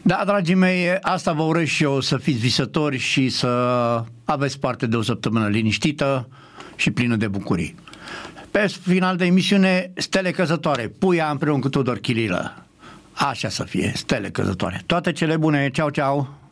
Da, dragii mei, asta vă urez și eu, să fiți visători și să aveți parte de o săptămână liniștită și plină de bucurii. Pe final de emisiune, stele căzătoare, Puia împreună cu Tudor Chililă. Așa să fie, stele căzătoare. Toate cele bune, ceau, ceau!